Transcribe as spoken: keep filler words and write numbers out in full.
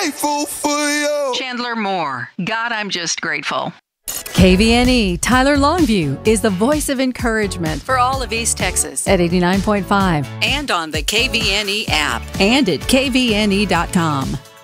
grateful for you. Chandler Moore. God, I'm just grateful. K V N E Tyler Longview is the voice of encouragement for all of East Texas at eighty-nine point five and on the K V N E app and at K V N E dot com.